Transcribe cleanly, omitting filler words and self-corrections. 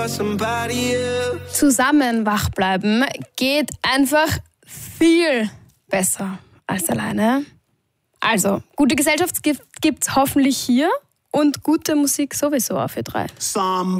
Zusammen wach bleiben geht einfach viel besser als alleine. Also, gute Gesellschaft gibt's hoffentlich hier und gute Musik sowieso auf Ö3.